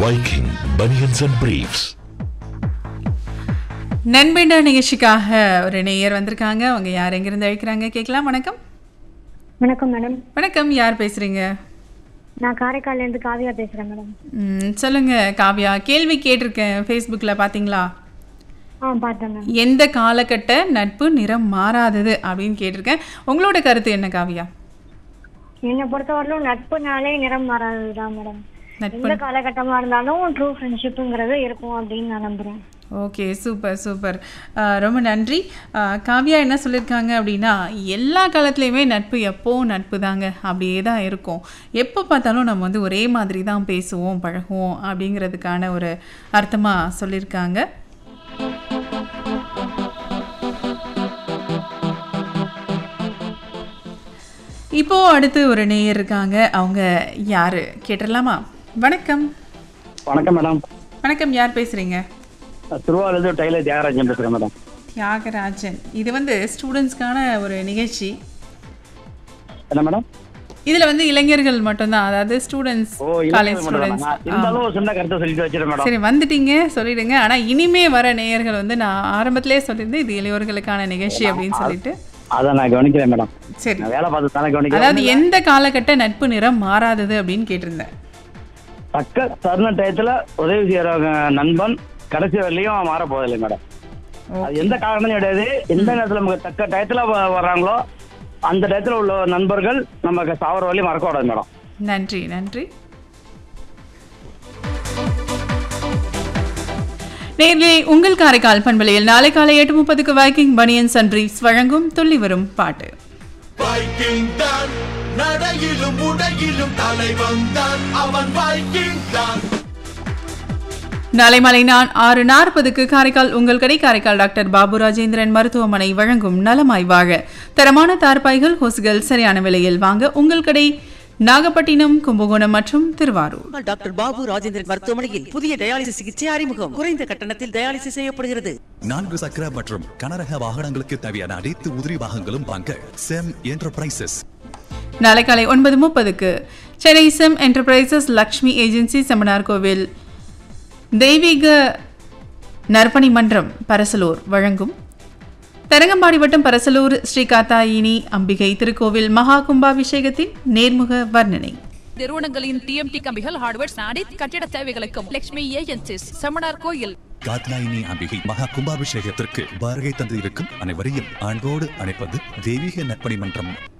Viking Bunions and Briefs. நண்பேண்டா நிகழ்ச்சிக்காக ஒரு நேயர் வந்திருக்காங்க. அவங்க யார் எங்கிருந்து அழைக்கிறாங்க கேட்கலாம். வணக்கம். வணக்கம் மேடம். வணக்கம், யார் பேசுறீங்க? நான் காரைக்கால்ல இருந்து காவியா பேசுறேன் மேடம். சொல்லுங்க காவியா. கேள்வி கேட்டிருக்கேன் ஃபேஸ்புக்கில் பார்த்தீங்களா? பார்த்தேன் மேம். எந்த காலகட்ட நட்பு நிறம் மாறாதது அப்படின்னு கேட்டிருக்கேன். உங்களோட கருத்து என்ன காவியா? என்னை பொறுத்தவரையிலும் நட்புனாலே நிறம் மாறாததுதான் மேடம். எந்த காலகட்டமா இருந்தாலும் ட்ரூ ஃப்ரெண்ட்ஷிப்புங்கிறது இருக்கும் அப்படின்னு நான் நம்புறேன். Okay, super super. ரொம்ப நன்றி. காவியா என்ன சொல்லியிருக்காங்க அப்படின்னா, எல்லா காலத்துலேயுமே நட்பு எப்போவும் நட்பு தாங்க, அப்படியே தான் இருக்கும். எப்போ பார்த்தாலும் நம்ம வந்து ஒரே மாதிரி தான் பேசுவோம் பழகுவோம் அப்படிங்கிறதுக்கான ஒரு அர்த்தமாக சொல்லியிருக்காங்க. இப்போ அடுத்து ஒரு நேயர் இருக்காங்க. அவங்க யாரு கேட்டுடலாமா? வணக்கம். வணக்கம் மேடம். வணக்கம், யார் பேசுறீங்க? திருவாரூர் டெய்லர் தியாகராஜன் பேசுறேன் மேடம். தியாகராஜன், இது வந்து ஸ்டூடெண்ட்ஸ்க்கான ஒரு நிகழ்ச்சி. என்ன மேடம்? இதுல வந்து இளைஞர்கள் மட்டும்தான், அதாவது ஸ்டூடெண்ட்ஸ், காலேஜ் ஸ்டூடெண்ட்ஸ். இருந்தாலும் ஒரு சின்ன கருத்தை சொல்லிட்டு வச்சிருக்கேன் மேடம். சரி, வந்துட்டீங்க, சொல்லிடுங்க. ஆனா இனிமே வர நேயர்கள் வந்து நான் ஆரம்பத்திலே சொல்லியிருந்தேன், இது இளையோர்களுக்கான நிகழ்ச்சி அப்படின்னு சொல்லிட்டு. அதை நான் கவனிக்கிறேன் மேடம். சரி, வேலை பார்த்து தானே கவனிக்கிறேன். அதாவது எந்த காலகட்ட நட்பு நிறம் மாறாதது அப்படின்னு கேட்டிருந்தேன். தக்க தருண டயத்துல உதவி செய்யறவங்க நண்பன் கடைசி வரலையும் மாற போதில்லை மேடம். அது எந்த காரணமும் கிடையாது. எந்த நேரத்துல நமக்கு தக்க டயத்துல வர்றாங்களோ அந்த டயத்துல உள்ள நண்பர்கள் நமக்கு சாவர வரையும் மறக்க கூடாது மேடம். நன்றி நன்றி. நேரிலே உங்கள் காரைக்கால் பண்பலையில் நாளை காலை 8:30 வைக்கிங் பனியன்ஸ் அண்ட் பிரீஃப்ஸ் வழங்கும் துள்ளி வரும் பாட்டு. வைக்கிங் தான் நடையிலும் உடையிலும் தலைவன் தான், அவன் வைக்கிங் தான். நாளை மாலை 6:40 காரைக்கால் உங்கள் கடை காரைக்கால் டாக்டர் பாபு ராஜேந்திரன் மருத்துவமனை வழங்கும் நலமாய் வாழ தரமான தார்பாய்கள் ஹோஸ்கள் சரியான விலையில் வாங்க உங்கள் கடை நாகப்பட்டினம், கும்பகோணம் மற்றும் திருவாரூர். டாக்டர் பாபு ராஜேந்திரன் மருத்துவமனையில் புதிய டயாலிசிஸ் சிகிச்சை அறிமுகம். குறைந்த கட்டணத்தில் டயாலிசிஸ் செய்யப்படுகிறது. 4 சக்கர மற்றும் கனரக வாகனங்களுக்கு தேவையான அனைத்து உதிரி பாகங்களும் வாங்க செம் என்டர்பிரைசஸ். நாளை காலை 9:30 சென்னை செம் என்டர்பிரைசஸ் லக்ஷ்மி ஏஜென்சி செமனார் கோவில் தெய்வீக நற்பணி மன்றம் பரசலூர் வழங்கும் தரங்கம்பாடி வட்டம் பரசலூர் ஸ்ரீ காத்தாயினி அம்பிகை திருக்கோவில் மகா கும்பாபிஷேகத்தின் நேர்முக வர்ணனை. நிறுவனங்களின் டிஎம்டி கம்பிகள், ஹார்ட்வேர்ஸ், அனைத்து கட்டிட தேவைகளுக்கும் லட்சுமி ஏஜென்சிஸ் செமனார் கோயில். காத்யாயினி அம்பிகை மகா கும்பாபிஷேகத்திற்கு வருகை தந்து இருக்கும் அனைவரையும் அன்போடு அழைப்பது தெய்வீக நற்பணி மன்றம்